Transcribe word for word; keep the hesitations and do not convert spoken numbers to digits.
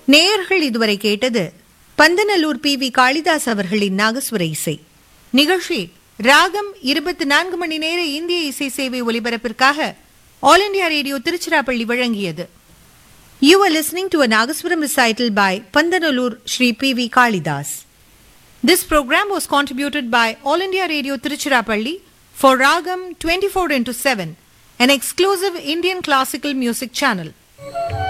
நேயர்கள் இதுவரை கேட்டது பந்தநல்லூர் பி வி காளிதாஸ் அவர்களின் நாகஸ்வர இசை நிகழ்ச்சி. ராகம் இருபத்தி நான்கு மணி நேர இந்திய இசை சேவை ஒலிபரப்பிற்காக ஆல் இண்டியா ரேடியோ திருச்சிராப்பள்ளி வழங்கியது. You are listening to a Nagaswaram recital by Pandanallur Shri P V Kalidas. This program was contributed by All India Radio Tiruchirappalli for Ragam twenty-four into seven, an exclusive Indian classical music channel.